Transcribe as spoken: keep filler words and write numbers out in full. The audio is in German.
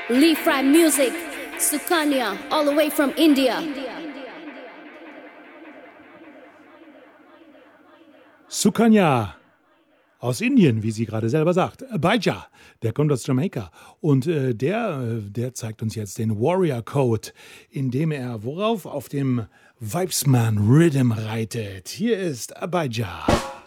Leaf Fry Music, Sukanya, all the way from India. Sukanya aus Indien, wie sie gerade selber sagt. Baija, der kommt aus Jamaika. Und äh, der, der zeigt uns jetzt den Warrior Code, indem er worauf? Auf dem Vibesman Rhythm reitet. Hier ist Baija.